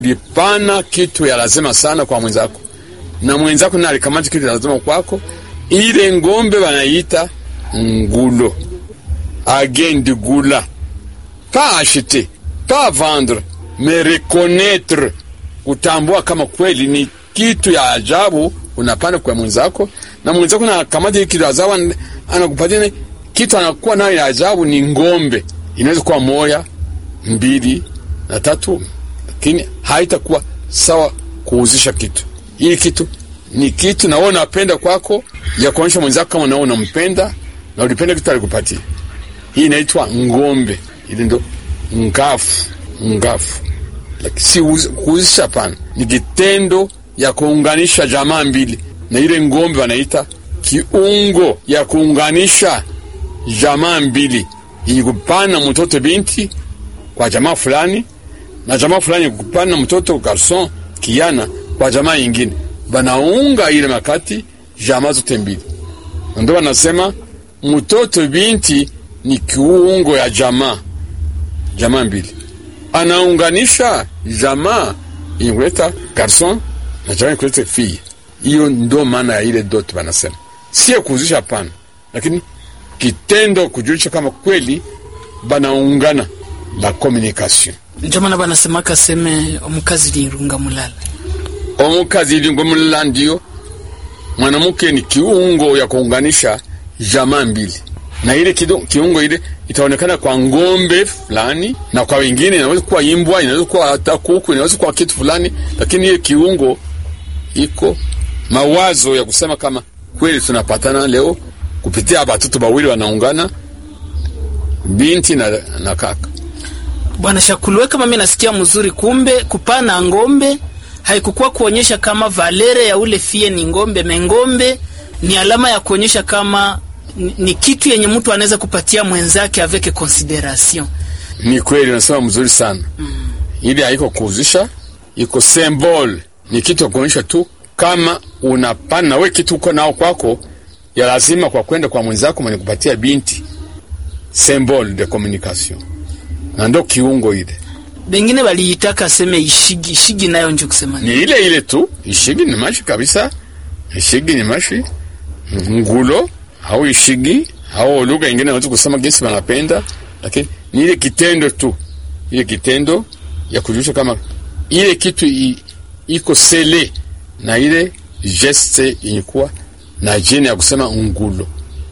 lipana kitu ya lazima sana kwa mwenzako, na mwenzako na alikamata kitu ya lazima kwako, ile ngombe wanaita ngulo. Agent gula. Pas acheter, pas vendre, mais reconnaître, kutambua kama kweli ni kitu ya ajabu unapana kwa mwenzako, na mwenzako na kamata kitu ya ajabu anakupatia kitu anakuwa nayo ya ajabu. Ni ngombe, inaweza kuwa moja, 2 na 3, lakini haitakuwa sawa kuuzisha kitu. Hii kitu ni kitu na wewe unapenda kwako, ya kuonyesha mwenzako kama nawe unampenda na ulipenda kitu alikupatia. Hii inaitwa ngombe. Ile ndo ngafu. Lakini si kuuzisha pana. Ni kitendo ya kuunganisha jamaa mbili. Na ile ngombe wanaita kiungo ya kuunganisha jamaa mbili. Hii kupana mtoto binti kwa jamaa fulani, na jamaa fulani kupana mtoto garson kiana kwa jamaa nyingine. Banaunga ile makati jamaa zote mbili. Ndio wanasema mtoto binti ni kiungo ya jamaa mbili. Anaunganisha jamaa ingeleta garson na jamaa ingeleta fille. Hiyo ndo maana ya ile dot wanasema. Sio kuuzisha pana, lakini kitendo kujulisha kama kweli banaungana, la communication. Ndio maana banasema kaseme omukazi lirunga mulala. Omukazi lirunga mulala ndio mwanamke ni kiungo ya kuunganisha jamaa mbili. Na ile kiungo ile itaonekana kwa ngombe fulani, na kwa wengine inaweza kuwa imbwa, inaweza kuwa hata kuku, inaweza kuwa kitu fulani, lakini ile kiungo iko mawazo ya kusema kama kweli tunapatana leo kupitia watoto bawili wanaungana, binti na kaka. Bwana Shakulu, kama mimi nasikia mzuri, kumbe kupana ngombe haikukuwa kuonyesha kama valere ya ule fie ni ngombe, mengombe ni alama ya kuonyesha kama ni kitu yenye mtu anaweza kupatia mwenzake avec consideration. Ni kweli, unasema mzuri sana. Ile haiko kuuzisha, iko symbol. Ni kitu kuonyesha tu kama unapana wewe kitu uko nao kwako ya lazima kwa kwenda kwa mwenzako mwenye kupatia binti. Symbol de communication. Na ndo kiungo ile. Bengine waliitaka seme ishigi. Ishigi nayo ndio kusema ni ile tu. Ishigi ni mashi kabisa. Ishigi ni mashi. Ngulo au ishigi au lugha nyingine watu kusema gesi wanapenda, lakini ni ile kitendo tu. Ile kitendo ya kujulisha kama ile kitu iko sele na ile geste ilikuwa na jina ya kusema ngulo.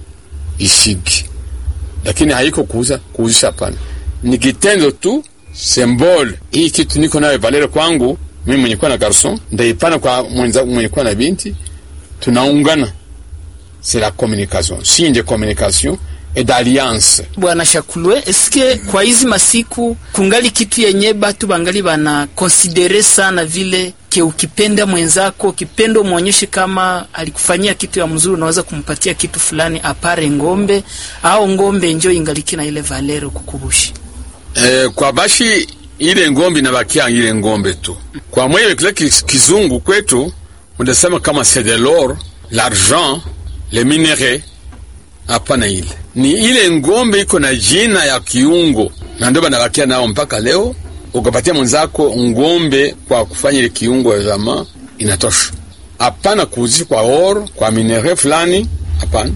Ishigi. Lakini haiko kuuzisha hapana. Ni kitendo tu, symbol. Hii kitu niko nayo valere kwangu, mimi mwenye kuwa na garçon, ndaipana kwa mwenye kuwa na binti, tunaungana. C'est la communication, signe de communication et d'alliance. Bwana Shakulwe, eske kwa hizi masiku kungali kitu yenye batu bangali bana considere sana vile ke ukipenda mwenzako, ukipenda muonyeshe kama alikufanyia kitu ya mzuri, unaweza kumpatia kitu fulani apare ngombe, au ngombe njoo ingaliki na ile valero kukubushi? Kwa bashi ile ngombe inabakia ile ngombe tu. Kwa mwewe kile kizungu kwetu unasema kama c'est de l'or, l'argent, les minéraux. Hapana, ile ni ile ngombe iko na jina ya kiungo, na ndio banabakia nao mpaka leo. Ukapatia mwenzako ngombe kwa kufanya ile kiungo ya jamaa inatosha. Hapana kuuzisha kwa oro, kwa minéraux fulani, hapana.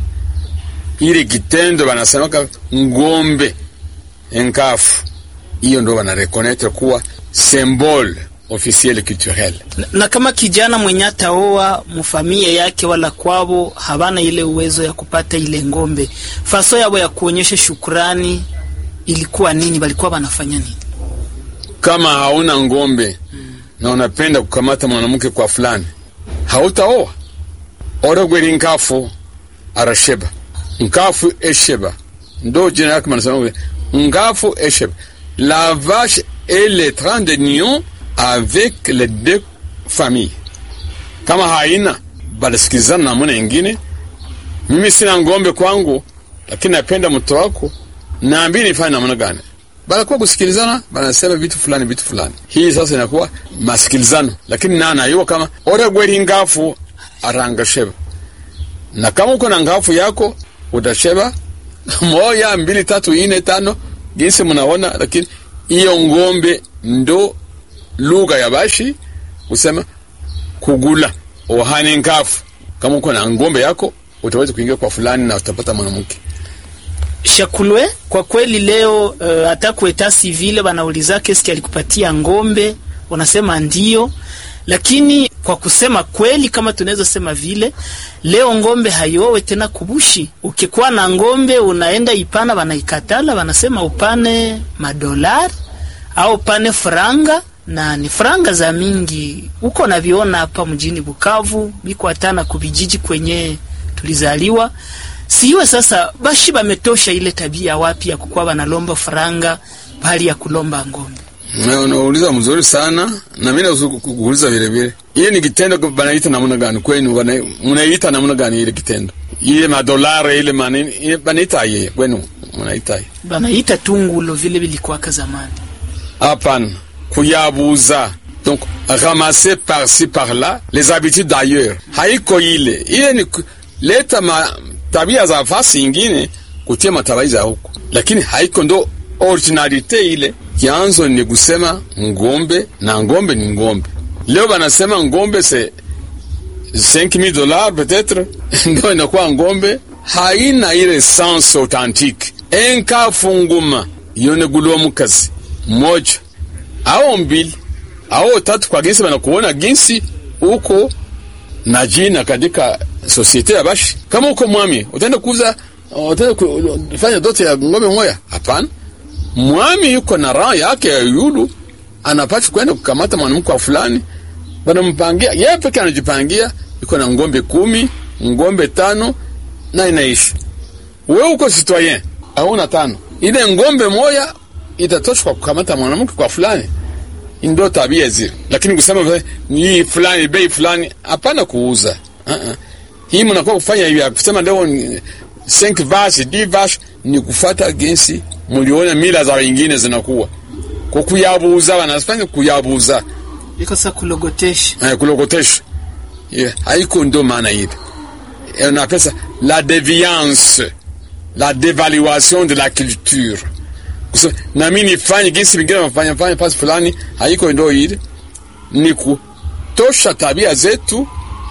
Ile kitendo banasema ngombe enkafu, hiyo ndio wana reconnaître kuwa symbole officiel culturel. Na kama kijana mwenye ataoa mfamilia yake wala kwao habana ile uwezo ya kupata ile ngombe, faso yao ya kuonyesha shukrani ilikuwa nini? Walikuwa wanafanya nini? Kama hauna ngombe na unapenda kukamata mwanamke kwa fulani, hautaoa. Ora gweri nkafu arasheba, nkafu esheba, ndo jina yake manasema ngafu esheba. La vache est l'étran de union avec les deux familles. Kama haina balasikizana na mwana ingine, mimi sina ngombe kwangu lakini napenda mtu wako, naambi nifanye namna gani? Balakuwa kusikilizana, banasema vitu fulani. Hii sasa inakuwa masikilizano, lakini nana yuwa kama ora gweri ngafu aranga sheba. Na kama uko na ngafu yako utasheba 1, 2, 3, 4, 5 jinsi mnaona, lakini hiyo ngombe ndo lugha ya Bashi kusema kugula ohane nkafu. Kama uko na ngombe yako utaweza kuingia kwa fulani na utapata mwanamke. Shakulwe, kwa kweli leo hata kueta civile banauliza kesi alikupatia ngombe, unasema ndio. Lakini kwa kusema kweli, kama tunaweza sema vile, leo ngombe hayowe tena kubushi. Ukikuwa na ngombe unaenda ipana, wanaikatala, wanasema upane madolari au upane franga, na ni franga za mingi. Uko naviona hapa mjini Bukavu, biko hatana kubijiji kwenye tulizaliwa. Siwe sasa Bashi bametosha ile tabia wapi ya kukuwa banalomba franga bali ya kulomba ngombe. Unauliza mzuri sana, na mimi nakuuliza vile vile. Ile ni kitendo banaita namna gani kwenu? Mnaita namna gani ile kitendo? Ile madolari ile manini, ile banaita yeye kwenu mnaita yeye. Banaita tungulo vile vilikuwa zamani. Hapana, kuyabuza. Donc ramasser par-ci par-là les habitudes d'ailleurs. Haiko ile ni leta tabia za fasi nyingine kutia matabai za huko. Lakini haiko ndo originalite ile. Kianzo ni kusema ngombe, na ngombe ni ngombe. Leo banasema ngombe c'est $5,000 peut-être. Ndo inakuwa ngombe, haina ile sens authentique. Enka funguma yone gulo mukasi moja au mbili au tatu, kwa jinsi banakuona jinsi uko na jina katika societe ya Bashi. Kama uko mwami utaenda kuuza, utaenda kufanya dote ya ngombe moja? Hapana. Mwami yuko na raha yake ya yulu, anapaswa kwenda kukamata mwanamke wa fulani, banampangia yeye peke anajipangia, yuko na ngombe 10, ngombe 5 na inaishi. Wewe uko citoyen hauna 5, ile ngombe moja itatosha kwa kukamata mwanamke kwa fulani. Ndio tabia zile. Lakini kusema ni fulani bei fulani, hapana kuuza. Hii mnakuwa kufanya hivi, kusema leo 5 vaches 10 vaches ni kufuata gensi mliona mila za wengine zinakuwa. Kwa kuyabuza, wanafanya kuyabuza. Iko sa kulogotesha. Kulogotesha. Haiko ndo maana ile. Na pesa la déviance, la dévaluation de la culture. Na mimi nifanye jinsi vingine wanafanya pasi fulani, haiko ndo ile. Ni kutosha tabia zetu,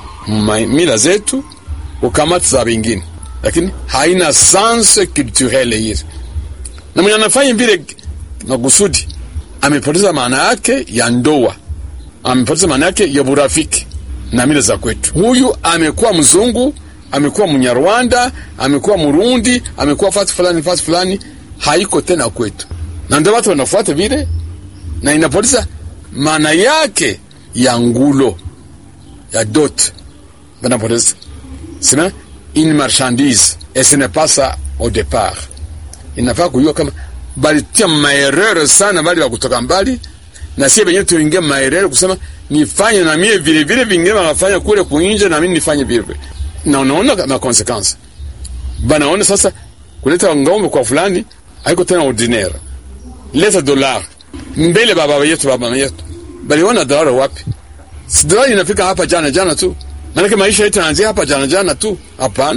mila zetu, ukamata za wengine. Lakini haina sens culturel ile. Na mwenye anafanya vile makusudi amepoteza maana yake ya ndoa, amepoteza maana yake ya urafiki na mila za kwetu. Huyu amekuwa mzungu, amekuwa Mnyarwanda, amekuwa Murundi, amekuwa fasi fulani, haiko tena kwetu. Na ndio watu wanafuata vile, na inapoteza maana yake ya ngulo ya dot. Banapoteza. C'est une marchandise et ce n'est pas ça au départ. Inafaa kujua kama balitia maerere sana bali wa kutoka mbali, na sisi wenyewe tuingie maerere kusema nifanye na mimi vile vile vingine wanafanya kule kuinje, na mimi nifanye vile vile. Na unaona kama consequence banaona sasa kuleta ngombe kwa fulani haiko tena ordinaire. Leta dollar mbele baba yetu baliona dollar wapi? Si dollar inafika hapa jana tu, maana maisha yetu yanaanzia hapa jana tu. Hapana,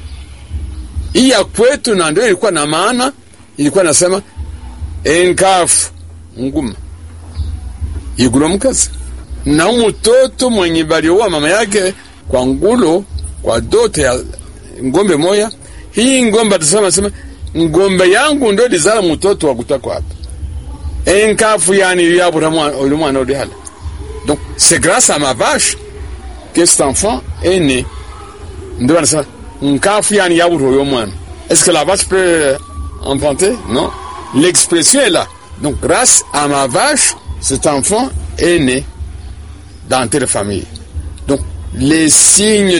hii ya kwetu na ndio ilikuwa na maana, ilikuwa nasema enkafu nguma igulo mkazi, na mtoto mwenye balioa mama yake kwa ngulo kwa dote ya ngombe moja. Hii ngombe atasema ngombe yangu ndio lizala mtoto wa kutaka hapa. Enkafu yani ya mwana odi hala. Donc c'est grâce à ma vache que cet enfant est né. Ndio anasema nkafu yani ya mwana. Est-ce que la vache peut enfanter? Non. L'expression est là. Donc grâce à ma vache, cet enfant est né dans telle famille. Donc les signes